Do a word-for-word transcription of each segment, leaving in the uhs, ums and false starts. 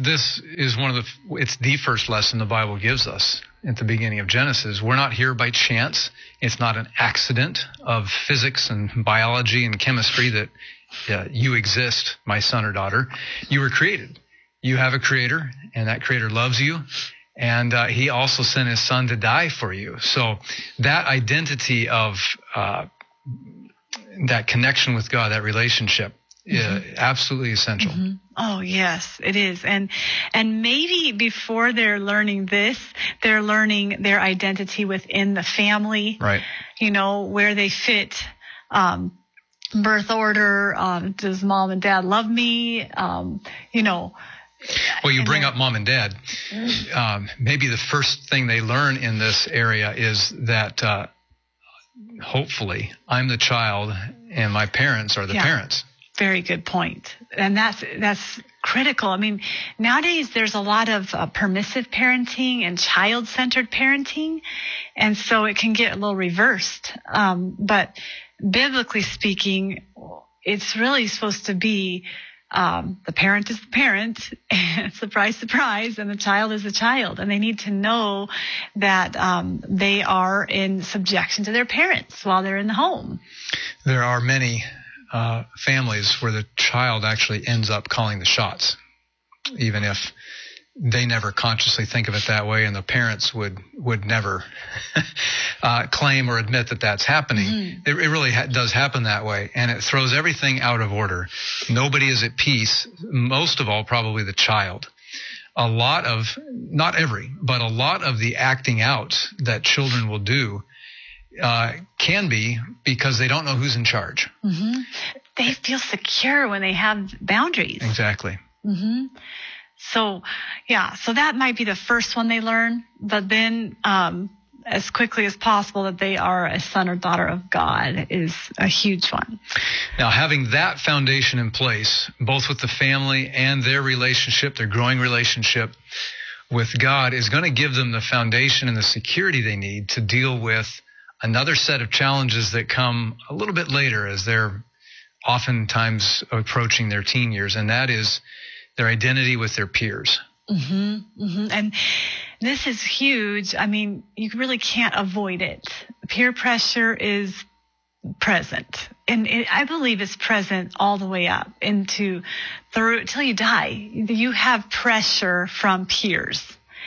this is one of the, it's the first lesson the Bible gives us at the beginning of Genesis. We're not here by chance. It's not an accident of physics and biology and chemistry that uh, you exist, my son or daughter. You were created. You have a creator, and that creator loves you. And uh, he also sent his son to die for you. So that identity of uh, that connection with God, that relationship, mm-hmm. is absolutely essential. Mm-hmm. Oh, yes, it is. And and maybe before they're learning this, they're learning their identity within the family. Right. You know, where they fit, um, birth order. Um, does mom and dad love me? Um, you know. Well, you bring up mom and dad. Um, maybe the first thing they learn in this area is that uh, hopefully I'm the child and my parents are the yeah. parents. Very good point. And that's that's critical. I mean, nowadays there's a lot of uh, permissive parenting and child-centered parenting, and so it can get a little reversed. Um, but biblically speaking, it's really supposed to be Um, the parent is the parent, and surprise, surprise, and the child is the child. And they need to know that um, they are in subjection to their parents while they're in the home. There are many uh, families where the child actually ends up calling the shots, even if they never consciously think of it that way, and the parents would would never uh, claim or admit that that's happening. Mm-hmm. It, it really ha- does happen that way, and it throws everything out of order. Nobody is at peace, most of all probably the child. A lot of, not every, but a lot of the acting out that children will do uh, can be because they don't know who's in charge. Mm-hmm. They feel secure when they have boundaries. Exactly. Mm-hmm. So, yeah, so that might be the first one they learn, but then um, as quickly as possible that they are a son or daughter of God is a huge one. Now, having that foundation in place, both with the family and their relationship, their growing relationship with God, is going to give them the foundation and the security they need to deal with another set of challenges that come a little bit later as they're oftentimes approaching their teen years, and that is their identity with their peers. Mm-hmm, mm-hmm. And this is huge. I mean, you really can't avoid it. Peer pressure is present. And it, I believe it's present all the way up into through till you die. You have pressure from peers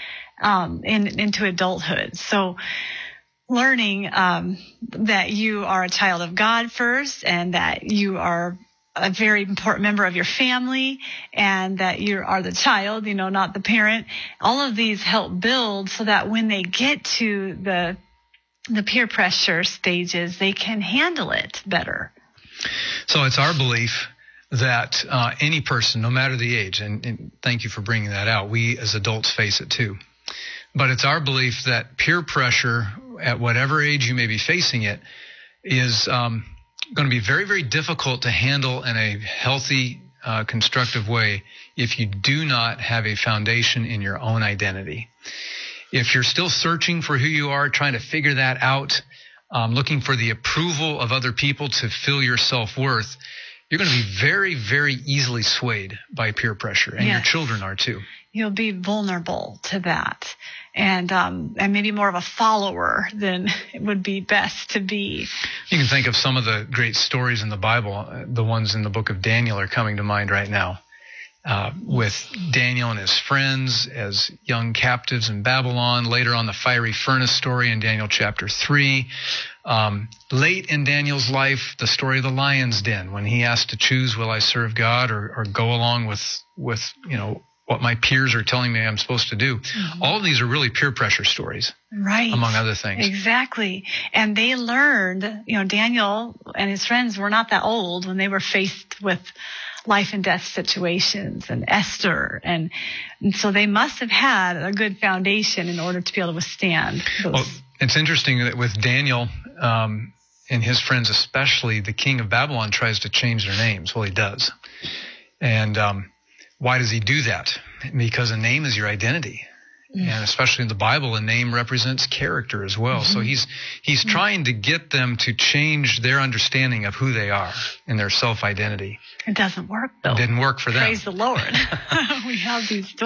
um, in, into adulthood. So learning um, that you are a child of God first, and that you are a very important member of your family, and that you are the child, you know, not the parent. All of these help build so that when they get to the the peer pressure stages, they can handle it better. So it's our belief that uh, any person, no matter the age, and, and thank you for bringing that out, we as adults face it too. But it's our belief that peer pressure, at whatever age you may be facing it, is um, going to be very, very difficult to handle in a healthy, uh, constructive way if you do not have a foundation in your own identity. If you're still searching for who you are, trying to figure that out, um, looking for the approval of other people to fill your self-worth, you're going to be very, very easily swayed by peer pressure, and yes, your children are too. You'll be vulnerable to that, and um, and maybe more of a follower than it would be best to be. You can think of some of the great stories in the Bible. The ones in the book of Daniel are coming to mind right now, uh, with Daniel and his friends as young captives in Babylon. Later on, the fiery furnace story in Daniel chapter three. Um, late in Daniel's life, the story of the lion's den, when he has to choose, will I serve God or, or go along with, with, you know, what my peers are telling me I'm supposed to do. Mm-hmm. All of these are really peer pressure stories, right? Among other things. Exactly. And they learned, you know, Daniel and his friends were not that old when they were faced with life and death situations, and Esther. And, and so they must have had a good foundation in order to be able to withstand those. Well, it's interesting that with Daniel um, and his friends especially, the king of Babylon tries to change their names. Well, he does. And um, why does he do that? Because a name is your identity. Mm-hmm. And especially in the Bible, a name represents character as well. Mm-hmm. So he's he's mm-hmm. trying to get them to change their understanding of who they are and their self-identity. It doesn't work, though. It didn't work for them. Praise the Lord. We have these stories.